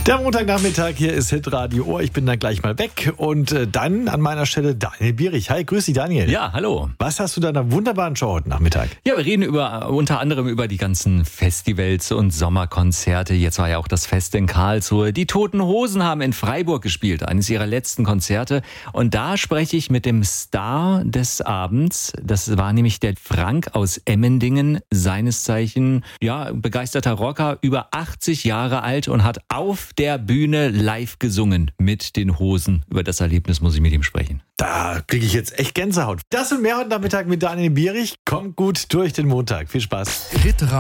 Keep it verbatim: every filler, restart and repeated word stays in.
Der Montagnachmittag, hier ist Hitradio Ohr. Ich bin dann gleich mal weg. Und äh, dann an meiner Stelle Daniel Bierich. Hi, grüß dich Daniel. Ja, hallo. Was hast du da in einer wunderbaren Show heute Nachmittag? Ja, wir reden über unter anderem über die ganzen Festivals und Sommerkonzerte. Jetzt war ja auch das Fest in Karlsruhe. Die Toten Hosen haben in Freiburg gespielt, eines ihrer letzten Konzerte. Und da spreche ich mit dem Star des Abends. Das war nämlich der Frank aus Emmendingen, seines Zeichen, ja, begeisterter Rocker, über achtzig Jahre alt und hat auf der Bühne live gesungen mit den Hosen. Über das Erlebnis muss ich mit ihm sprechen. Da kriege ich jetzt echt Gänsehaut. Das und mehr heute Nachmittag mit Daniel Bierich. Kommt gut durch den Montag. Viel Spaß. Hitradio